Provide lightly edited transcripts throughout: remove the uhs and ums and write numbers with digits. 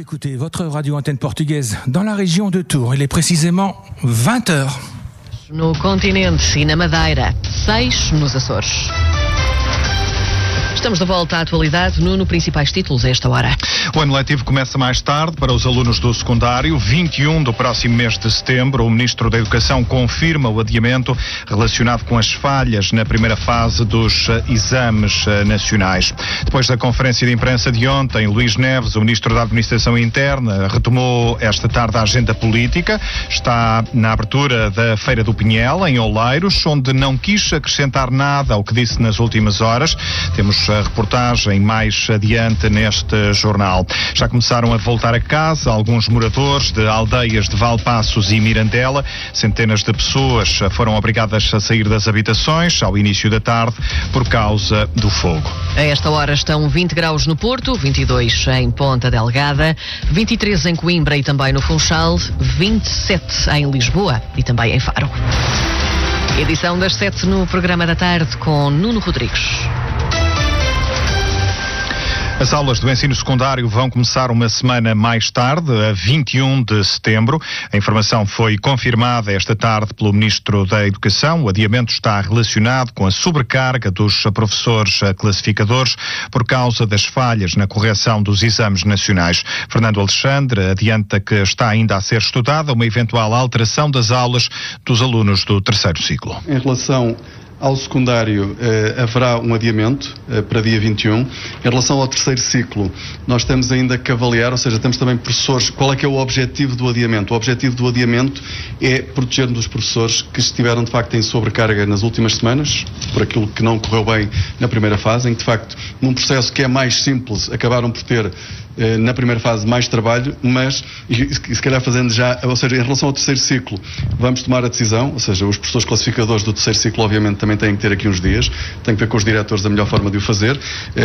écoutez votre radio antenne portugaise dans la région de Tours. Il est précisément 20h. No continente e na Madeira, 6 nos Açores. Estamos de volta à atualidade. Nuno, principais títulos a esta hora. O ano letivo começa mais tarde para os alunos do secundário, 21 do próximo mês de setembro. O Ministro da Educação confirma o adiamento relacionado com as falhas na primeira fase dos exames nacionais. Depois da conferência de imprensa de ontem, Luís Neves, o Ministro da Administração Interna, retomou esta tarde a agenda política. Está na abertura da Feira do Pinhel, em Oleiros, onde não quis acrescentar nada ao que disse nas últimas horas. Temos a reportagem mais adiante neste jornal. Já começaram a voltar a casa alguns moradores de aldeias de Valpassos e Mirandela. Centenas de pessoas foram obrigadas a sair das habitações ao início da tarde por causa do fogo. A esta hora estão 20 graus no Porto, 22 em Ponta Delgada, 23 em Coimbra e também no Funchal, 27 em Lisboa e também em Faro. Edição das 7 no programa da tarde com Nuno Rodrigues. As aulas do ensino secundário vão começar uma semana mais tarde, a 21 de setembro. A informação foi confirmada esta tarde pelo Ministro da Educação. O adiamento está relacionado com a sobrecarga dos professores classificadores por causa das falhas na correção dos exames nacionais. Fernando Alexandre adianta que está ainda a ser estudada uma eventual alteração das aulas dos alunos do terceiro ciclo. Em relação ao secundário, haverá um adiamento para dia 21. Em relação ao terceiro ciclo, nós temos ainda que avaliar, ou seja, temos também professores. Qual é que é o objetivo do adiamento? O objetivo do adiamento é protegermos os professores que estiveram, de facto, em sobrecarga nas últimas semanas, por aquilo que não correu bem na primeira fase, em que, de facto, num processo que é mais simples, acabaram por ter na primeira fase mais trabalho, mas se calhar fazendo já, ou seja, em relação ao terceiro ciclo, vamos tomar a decisão, ou seja, os professores classificadores do terceiro ciclo obviamente também têm que ter aqui uns dias, têm que ver com os diretores a melhor forma de o fazer.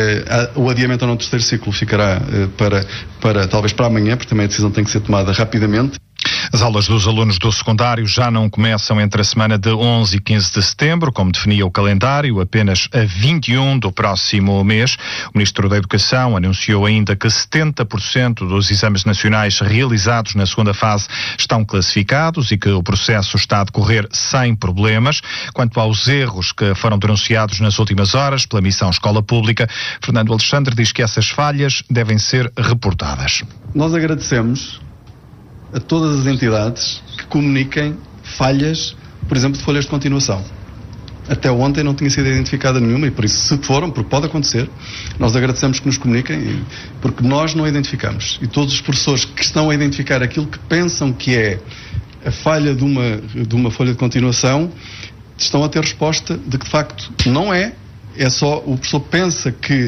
O adiamento ao terceiro ciclo ficará para talvez para amanhã, porque também a decisão tem que ser tomada rapidamente. As aulas dos alunos do secundário já não começam entre a semana de 11 e 15 de setembro, como definia o calendário, apenas a 21 do próximo mês. O Ministro da Educação anunciou ainda que 70% dos exames nacionais realizados na segunda fase estão classificados e que o processo está a decorrer sem problemas. Quanto aos erros que foram denunciados nas últimas horas pela Missão Escola Pública, Fernando Alexandre diz que essas falhas devem ser reportadas. Nós agradecemos a todas as entidades que comuniquem falhas, por exemplo, de folhas de continuação. Até ontem não tinha sido identificada nenhuma e por isso, se foram, porque pode acontecer, nós agradecemos que nos comuniquem, porque nós não identificamos. E todos os professores que estão a identificar aquilo que pensam que é a falha de uma folha de continuação, estão a ter resposta de que de facto não é. É só, o professor pensa que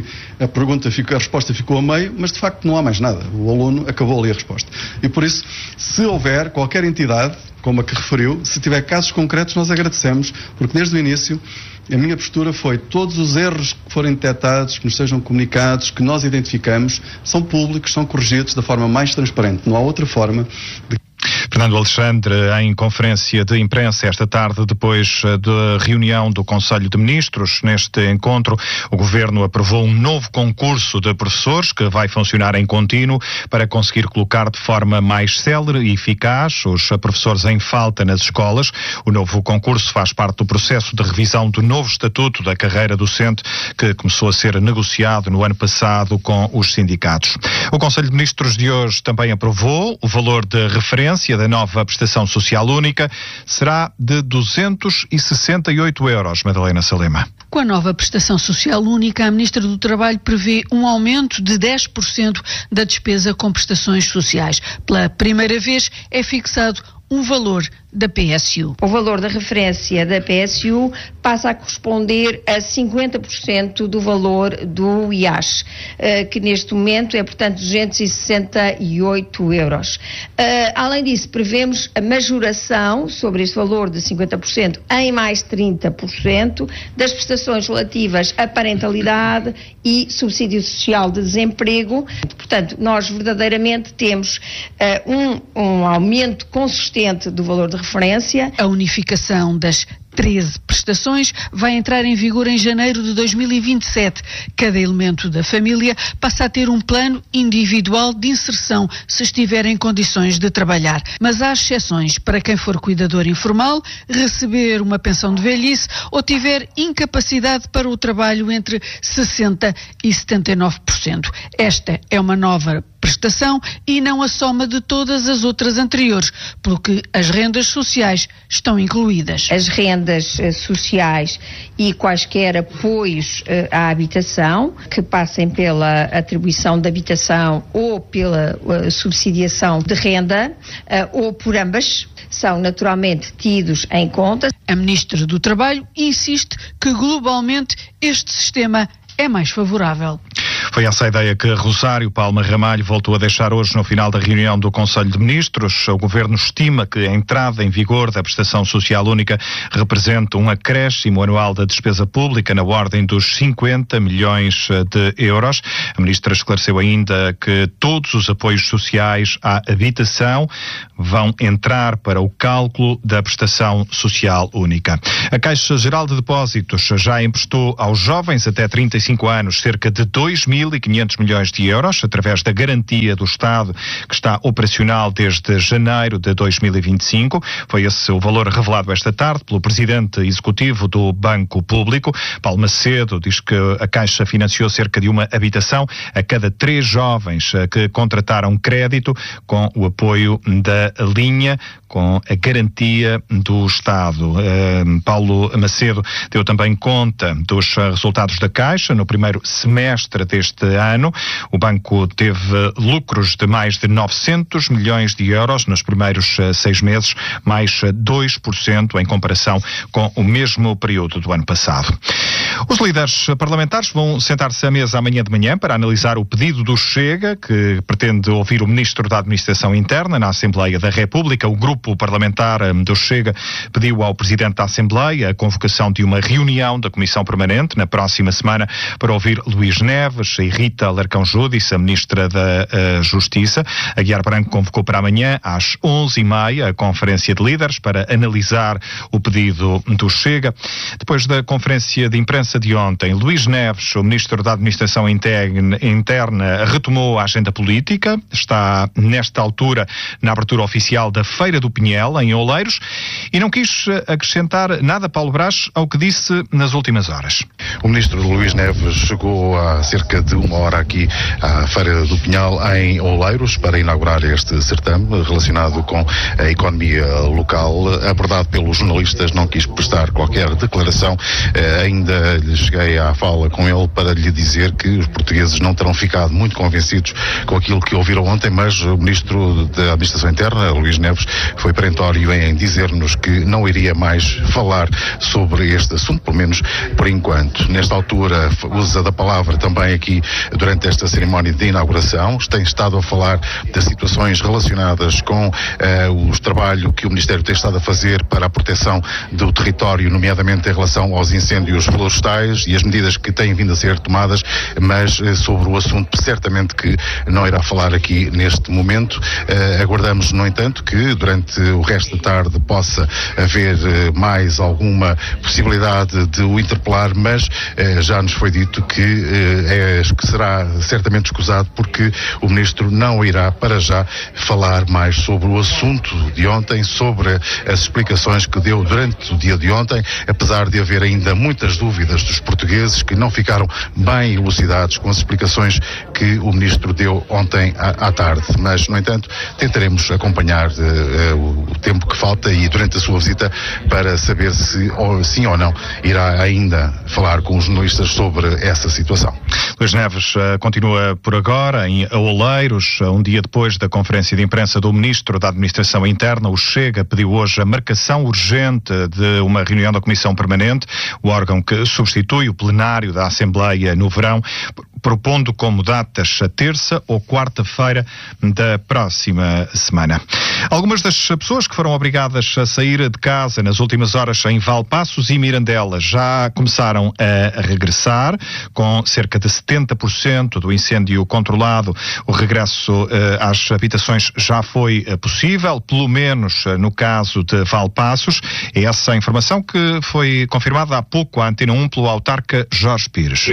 a resposta ficou a meio, mas de facto não há mais nada. O aluno acabou ali a resposta. E por isso, se houver qualquer entidade, como a que referiu, se tiver casos concretos, nós agradecemos, porque desde o início a minha postura foi todos os erros que forem detectados, que nos sejam comunicados, que nós identificamos, são públicos, são corrigidos da forma mais transparente. Não há outra forma de... Fernando Alexandre, em conferência de imprensa esta tarde, depois da reunião do Conselho de Ministros. Neste encontro, o Governo aprovou um novo concurso de professores que vai funcionar em contínuo para conseguir colocar de forma mais célere e eficaz os professores em falta nas escolas. O novo concurso faz parte do processo de revisão do novo estatuto da carreira docente que começou a ser negociado no ano passado com os sindicatos. O Conselho de Ministros de hoje também aprovou o valor de referência da nova prestação social única será de 268 euros, Madalena Salema. Com a nova prestação social única, a Ministra do Trabalho prevê um aumento de 10% da despesa com prestações sociais. Pela primeira vez é fixado um valor da PSU. O valor da referência da PSU passa a corresponder a 50% do valor do IAS, que neste momento é, portanto, 268 euros. Além disso, prevemos a majoração sobre este valor de 50% em mais 30% das prestações relativas à parentalidade e subsídio social de desemprego. Portanto, nós verdadeiramente temos um aumento consistente do valor de referência. A unificação das 13 prestações, vai entrar em vigor em janeiro de 2027. Cada elemento da família passa a ter um plano individual de inserção se estiver em condições de trabalhar. Mas há exceções para quem for cuidador informal, receber uma pensão de velhice ou tiver incapacidade para o trabalho entre 60% e 79%. Esta é uma nova prestação e não a soma de todas as outras anteriores, pelo que as rendas sociais estão incluídas. As rendas sociais e quaisquer apoios à habitação, que passem pela atribuição de habitação ou pela subsidiação de renda, ou por ambas, são naturalmente tidos em conta. A Ministra do Trabalho insiste que globalmente este sistema é mais favorável. Foi essa a ideia que Rosário Palma Ramalho voltou a deixar hoje no final da reunião do Conselho de Ministros. O Governo estima que a entrada em vigor da prestação social única representa um acréscimo anual da despesa pública na ordem dos 50 milhões de euros. A Ministra esclareceu ainda que todos os apoios sociais à habitação vão entrar para o cálculo da prestação social única. A Caixa Geral de Depósitos já emprestou aos jovens até 35 anos cerca de 2.500 milhões de euros, através da garantia do Estado, que está operacional desde janeiro de 2025. Foi esse o valor revelado esta tarde pelo Presidente Executivo do Banco Público. Paulo Macedo diz que a Caixa financiou cerca de uma habitação a cada 3 jovens que contrataram crédito com o apoio da linha, com a garantia do Estado. Paulo Macedo deu também conta dos resultados da Caixa no primeiro semestre deste ano. O banco teve lucros de mais de 900 milhões de euros nos primeiros 6 meses, mais 2% em comparação com o mesmo período do ano passado. Os líderes parlamentares vão sentar-se à mesa amanhã de manhã para analisar o pedido do Chega, que pretende ouvir o Ministro da Administração Interna na Assembleia da República. O grupo parlamentar do Chega pediu ao Presidente da Assembleia a convocação de uma reunião da Comissão Permanente na próxima semana para ouvir Luís Neves e Rita Larcão Júdice, a Ministra da Justiça. Aguiar Branco convocou para amanhã às 11h30 a Conferência de Líderes para analisar o pedido do Chega. Depois da conferência de imprensa de ontem, Luís Neves, o Ministro da Administração Interna, retomou a agenda política. Está, nesta altura, na abertura oficial da Feira do Pinhel, em Oleiros, e não quis acrescentar nada, Paulo Brás, ao que disse nas últimas horas. O Ministro Luís Neves chegou há cerca de 1 hora aqui à Feira do Pinhal, em Oleiros, para inaugurar este certame relacionado com a economia local. Abordado pelos jornalistas, não quis prestar qualquer declaração. Ainda lhe cheguei à fala com ele para lhe dizer que os portugueses não terão ficado muito convencidos com aquilo que ouviram ontem, mas o Ministro da Administração Interna, Luís Neves, foi perentório em dizer-nos que não iria mais falar sobre este assunto, pelo menos por enquanto. Nesta altura, usa da palavra também aqui durante esta cerimónia de inauguração. Tem estado a falar das situações relacionadas com o trabalho que o Ministério tem estado a fazer para a proteção do território, nomeadamente em relação aos incêndios florestais e as medidas que têm vindo a ser tomadas, mas sobre o assunto certamente que não irá falar aqui neste momento. Aguardamos, no entanto, que durante o resto da tarde possa haver mais alguma possibilidade de o interpelar, mas já nos foi dito que será certamente escusado, porque o Ministro não irá para já falar mais sobre o assunto de ontem, sobre as explicações que deu durante o dia de ontem, apesar de haver ainda muitas dúvidas dos portugueses que não ficaram bem elucidados com as explicações que o Ministro deu ontem à tarde. Mas, no entanto, tentaremos acompanhar o tempo que falta e durante a sua visita para saber se sim ou não irá ainda falar com os jornalistas sobre essa situação. Luís Neves continua por agora em Oleiros, um dia depois da conferência de imprensa do Ministro da Administração Interna. O Chega pediu hoje a marcação urgente de uma reunião da Comissão Permanente, o órgão que substitui o plenário da Assembleia no verão, propondo como datas a terça ou quarta-feira da próxima semana. Algumas das pessoas que foram obrigadas a sair de casa nas últimas horas em Valpaços e Mirandela já começaram a regressar, com cerca de 70% do incêndio controlado. O regresso às habitações já foi possível, pelo menos no caso de Valpaços. É essa a informação que foi confirmada há pouco à Antena 1 pelo autarca Jorge Pires.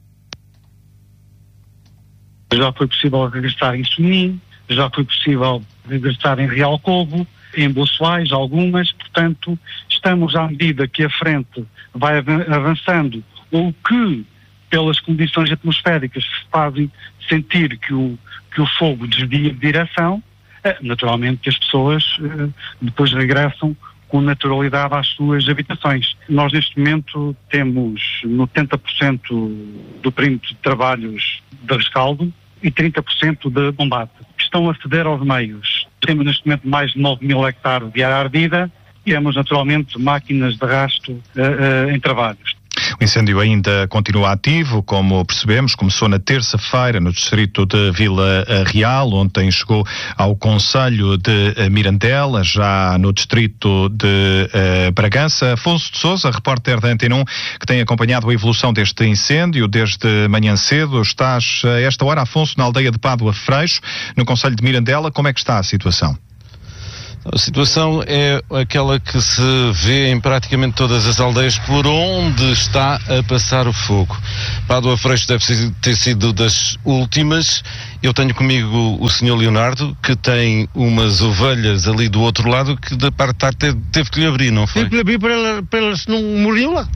Já foi possível regressar em Sonim, já foi possível regressar em Real Covo, em Boçoais, algumas. Portanto, estamos à medida que a frente vai avançando, ou que, pelas condições atmosféricas, fazem sentir que o fogo desvia de direção, naturalmente que as pessoas depois regressam com naturalidade às suas habitações. Nós, neste momento, temos 90% do perímetro de trabalhos de rescaldo e 30% de combate. Estão a ceder aos meios. Temos, neste momento, mais de 9 mil hectares de área ardida e temos, naturalmente, máquinas de arrasto em trabalhos. O incêndio ainda continua ativo, como percebemos, começou na terça-feira no distrito de Vila Real, ontem chegou ao concelho de Mirandela, já no distrito de Bragança. Afonso de Sousa, repórter da Antena 1, que tem acompanhado a evolução deste incêndio desde manhã cedo. Estás a esta hora, Afonso, na aldeia de Pádua Freixo, no concelho de Mirandela. Como é que está a situação? A situação é aquela que se vê em praticamente todas as aldeias por onde está a passar o fogo. Pádua Freixo deve ter sido das últimas. Eu tenho comigo o Sr. Leonardo, que tem umas ovelhas ali do outro lado, que da parte de tarde teve que lhe abrir, não foi? Teve que lhe abrir para elas não morriam lá.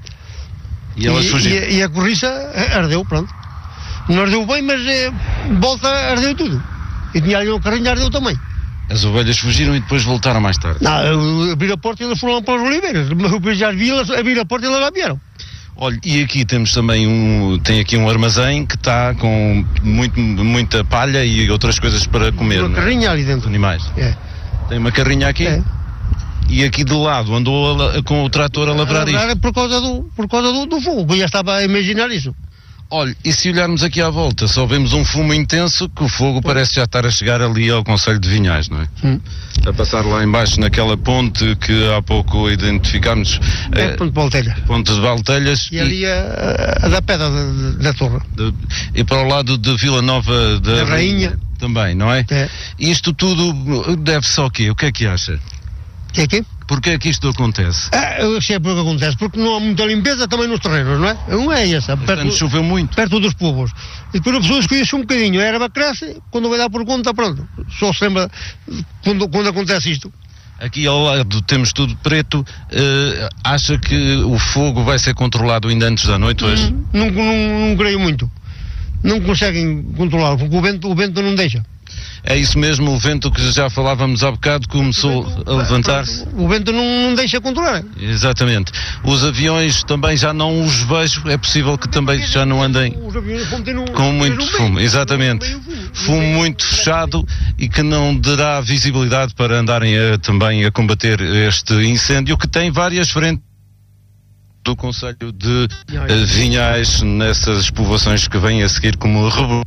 E elas fugiram. E a corriça ardeu, pronto. Não ardeu bem, mas volta ardeu tudo. E tinha ali um carrinho, ardeu também. As ovelhas fugiram e depois voltaram mais tarde. Não, abrir a porta e elas foram para as oliveiras. Eu já vi elas abrir a porta e elas lá vieram. Olha, e aqui temos também tem aqui um armazém que está com muita palha e outras coisas para comer. Uma carrinha ali dentro. Animais. É. Tem uma carrinha aqui? É. E aqui de lado andou com o trator a lavrar isto? Por causa do fogo, eu já estava a imaginar isso. Olha, e se olharmos aqui à volta, só vemos um fumo intenso, que o fogo parece já estar a chegar ali ao concelho de Vinhais, não é? A passar lá embaixo naquela ponte que há pouco identificámos. Ponte de Baltelha. Ponte de Baltelhas. E ali a da pedra da torre. E para o lado de Vila Nova da Rainha. Também, não é? É. Isto tudo deve-se ao quê? O que é que acha? Que é quê? Porquê é que isto acontece? Eu sei porque acontece, porque não há muita limpeza também nos terrenos, não é? Não é essa. Choveu muito. Perto dos povos. E depois a pessoa escolhe-se um bocadinho, a erva cresce, quando vai dar por conta, pronto. Só se lembra quando acontece isto. Aqui ao lado temos tudo preto. Acha que o fogo vai ser controlado ainda antes da noite hoje? Não creio muito. Não conseguem controlar, porque o vento não deixa. É isso mesmo, o vento que já falávamos há bocado começou a levantar-se. O vento não deixa controlar. Exatamente. Os aviões também já não os vejo, é possível que também já não andem com muito fumo. Exatamente. Fumo muito fechado e que não dará visibilidade para andarem também a combater este incêndio que tem várias frentes do concelho de Vinhais nessas povoações que vêm a seguir como Rebolo.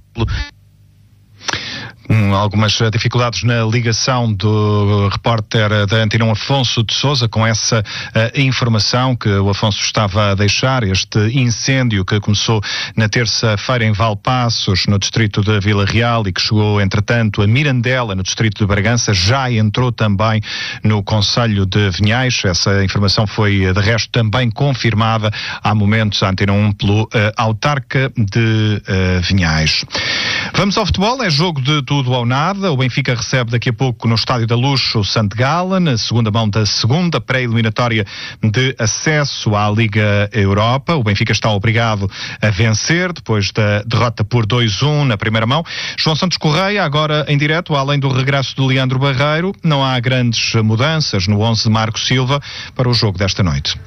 Algumas dificuldades na ligação do repórter da Antena 1 Afonso de Sousa com essa informação que o Afonso estava a deixar, este incêndio que começou na terça-feira em Valpaços, no distrito de Vila Real e que chegou entretanto a Mirandela, no distrito de Bragança, já entrou também no concelho de Vinhais. Essa informação foi de resto também confirmada há momentos à Antena 1 pelo autarca de Vinhais. Vamos ao futebol, é jogo de tudo ou nada. O Benfica recebe daqui a pouco no Estádio da Luz o St. Gallen, a segunda mão da segunda pré-eliminatória de acesso à Liga Europa. O Benfica está obrigado a vencer depois da derrota por 2-1 na primeira mão. João Santos Correia, agora em direto, além do regresso de Leandro Barreiro, não há grandes mudanças no 11 de Marco Silva para o jogo desta noite.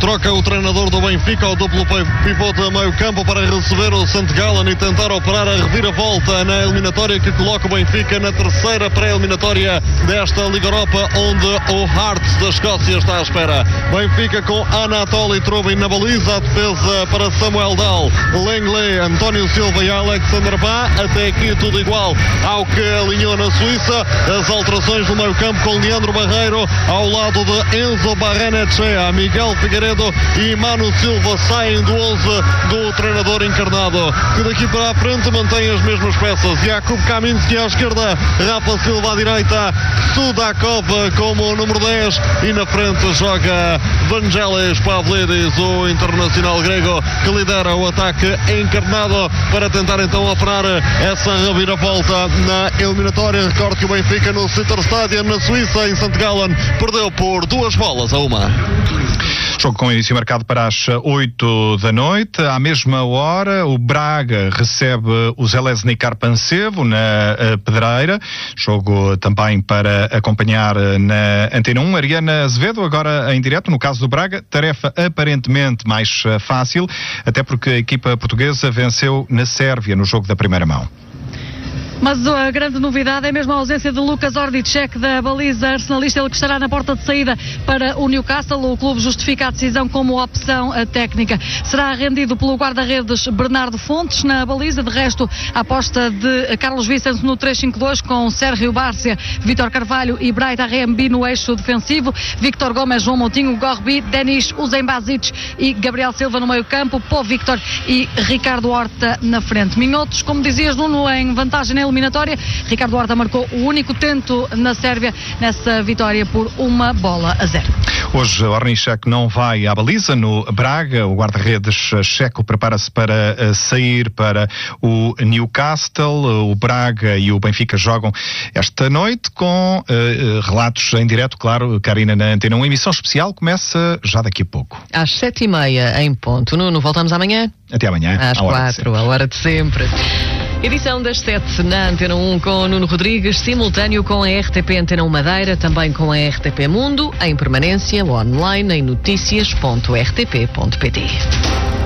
troca o treinador do Benfica, o duplo pivote a meio campo para receber o St. Gallen e tentar operar a reviravolta na eliminatória que coloca o Benfica na terceira pré-eliminatória desta Liga Europa, onde o Hearts da Escócia está à espera. Benfica com Anatoly Trubin na baliza, a defesa para Samuel Dahl, Lenglet, António Silva e Alexander Bá. Até aqui tudo igual ao que alinhou na Suíça. As alterações no meio campo com Leandro Barreiro ao lado de Enzo Barrenetxea, Miguel Figueiredo e Manu Silva saem do 11 do treinador encarnado, que daqui para a frente mantém as mesmas peças. Jakub Kaminski à esquerda, Rafa Silva à direita, Sudakov como número 10 e na frente joga Vangelis Pavlidis, o internacional grego que lidera o ataque encarnado para tentar então operar essa reviravolta na eliminatória. Recordo que o Benfica no Sitter Stadium na Suíça, em St. Gallen, perdeu por 2-1. Jogo com início marcado para as 8 da noite. À mesma hora, o Braga recebe o Železný Pančevo na Pedreira. Jogo também para acompanhar na Antena 1. Ariana Azevedo, agora em direto. No caso do Braga, tarefa aparentemente mais fácil, até porque a equipa portuguesa venceu na Sérvia no jogo da primeira mão. Mas a grande novidade é mesmo a ausência de Lukas Ordicek da baliza arsenalista, ele que estará na porta de saída para o Newcastle. O clube justifica a decisão como opção técnica. Será rendido pelo guarda-redes Bernardo Fontes na baliza. De resto, a aposta de Carlos Vicente no 3-5-2 com Sérgio Bárcia, Vítor Carvalho e Bright Arrembi no eixo defensivo, Victor Gomes, João Moutinho, Gorbi, Denis Uzembazic e Gabriel Silva no meio campo, Pó Victor e Ricardo Horta na frente. Minhotos, como dizias, Nuno, em vantagem na eliminatória. Ricardo Horta marcou o único tento na Sérvia nessa vitória por 1-0. Hoje Ornišek não vai à baliza no Braga. O guarda-redes checo prepara-se para sair para o Newcastle. O Braga e o Benfica jogam esta noite com relatos em direto, claro, Karina, na Antena 1. Emissão especial começa já daqui a pouco. Às 7h30 em ponto. Nuno, voltamos amanhã? Até amanhã. Às 4, a hora de sempre. Edição das 7 na Antena 1 com Nuno Rodrigues, simultâneo com a RTP Antena 1 Madeira, também com a RTP Mundo, em permanência online em noticias.rtp.pt.